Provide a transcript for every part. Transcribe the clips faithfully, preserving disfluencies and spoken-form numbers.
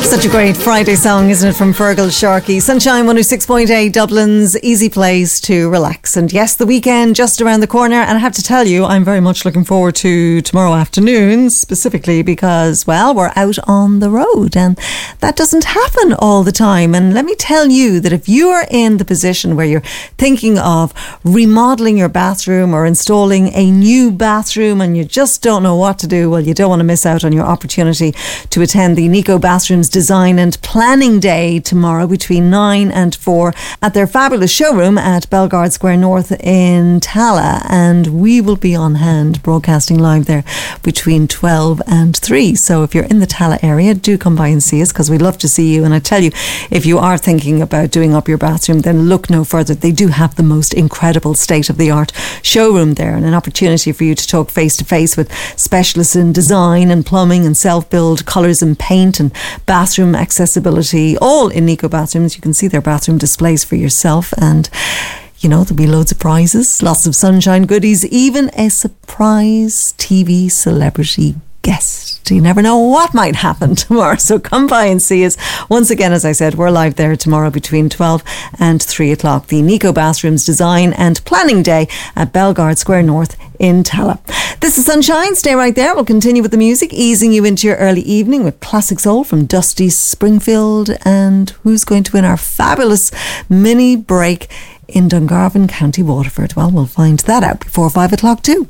Such a great Friday song, isn't it, from Fergal Sharkey? Sunshine one oh six point eight, Dublin's easy place to relax. And yes, the weekend just around the corner. And I have to tell you, I'm very much looking forward to tomorrow afternoon, specifically because, well, we're out on the road. And that doesn't happen all the time. And let me tell you that if you are in the position where you're thinking of remodeling your bathroom or installing a new bathroom and you just don't know what to do, well, you don't want to miss out on your opportunity to attend the Nico Bathrooms Design and Planning Day tomorrow between nine and four at their fabulous showroom at Bellegarde Square North in Tallaght, and we will be on hand broadcasting live there between twelve and three. So if you're in the Tallaght area, do come by and see us, because we'd love to see you. And I tell you, if you are thinking about doing up your bathroom, then look no further. They do have the most incredible state-of-the-art showroom there, and an opportunity for you to talk face to face with specialists in design and plumbing and self-build, colours and paint and bathroom accessibility, all in Nico Bathrooms. You can see their bathroom displays for yourself, and you know, there'll be loads of prizes, lots of sunshine goodies, even a surprise T V celebrity guest. You never know what might happen tomorrow, so come by and see us. Once again, as I said, we're live there tomorrow between twelve and three o'clock. The Nico Bathrooms Design and Planning Day at Bellegarde Square North in Tallaght. This is Sunshine. Stay right there. We'll continue with the music, easing you into your early evening with classic soul from Dusty Springfield. And who's going to win our fabulous mini break in Dungarvan, County Waterford? Well, we'll find that out before five o'clock too.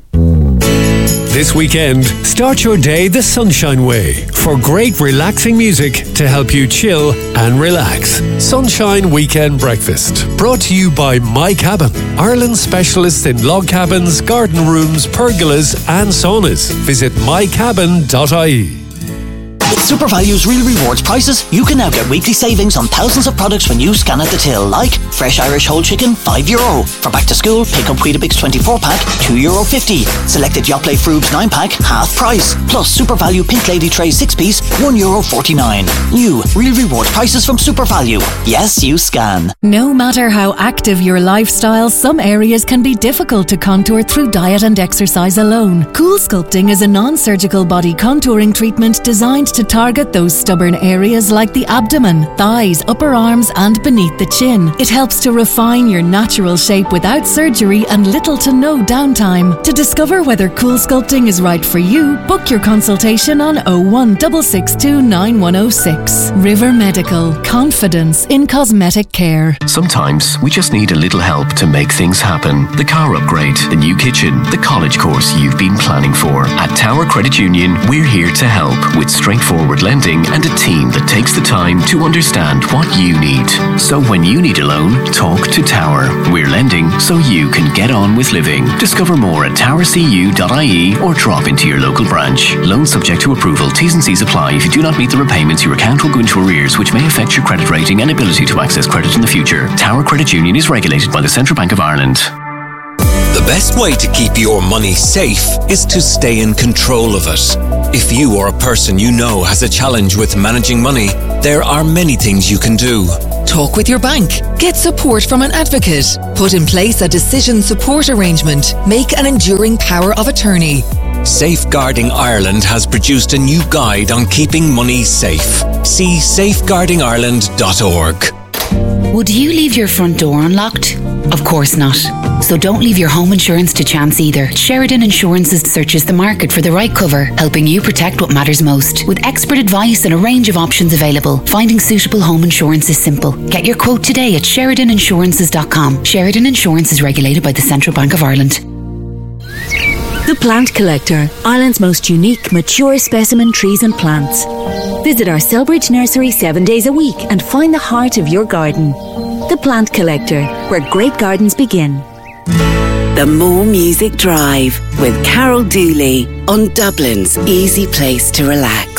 This weekend, start your day the Sunshine way for great relaxing music to help you chill and relax. Sunshine Weekend Breakfast, brought to you by My Cabin, Ireland's specialists in log cabins, garden rooms, pergolas and saunas. Visit my cabin dot I E. With SuperValue's Real Rewards prices, you can now get weekly savings on thousands of products when you scan at the till, like fresh Irish whole chicken, five euro. For back to school, pick up Weetabix twenty-four pack, two euro fifty. Selected Yoplait Frubes nine pack, half price. Plus SuperValue Pink Lady Tray six piece, one euro forty-nine. New Real Rewards prices from SuperValue. Yes, you scan. No matter how active your lifestyle, some areas can be difficult to contour through diet and exercise alone. Cool Sculpting is a non-surgical body contouring treatment designed to target those stubborn areas like the abdomen, thighs, upper arms and beneath the chin. It helps to refine your natural shape without surgery and little to no downtime. To discover whether Cool Sculpting is right for you, book your consultation on oh one six six two nine one oh six. River Medical. Confidence in cosmetic care. Sometimes we just need a little help to make things happen. The car upgrade, the new kitchen, the college course you've been planning for. At Tower Credit Union, we're here to help with straightforward lending and a team that takes the time to understand what you need. So when you need a loan, talk to Tower. We're lending so you can get on with living. Discover more at tower c u dot I E or drop into your local branch. Loan subject to approval. T's and C's apply. If you do not meet the repayments, your account will go into arrears, which may affect your credit rating and ability to access credit in the future. Tower Credit Union is regulated by the Central Bank of Ireland. The best way to keep your money safe is to stay in control of it. If you or a person you know has a challenge with managing money, there are many things you can do. Talk with your bank. Get support from an advocate. Put in place a decision support arrangement. Make an enduring power of attorney. Safeguarding Ireland has produced a new guide on keeping money safe. See safeguarding ireland dot org. Would you leave your front door unlocked? Of course not. So don't leave your home insurance to chance either. Sheridan Insurances searches the market for the right cover, helping you protect what matters most. With expert advice and a range of options available, finding suitable home insurance is simple. Get your quote today at sheridan insurances dot com. Sheridan Insurance is regulated by the Central Bank of Ireland. The Plant Collector, Ireland's most unique, mature specimen trees and plants. Visit our Selbridge nursery seven days a week and find the heart of your garden. The Plant Collector, where great gardens begin. The More Music Drive with Carol Dooley on Dublin's easy place to relax.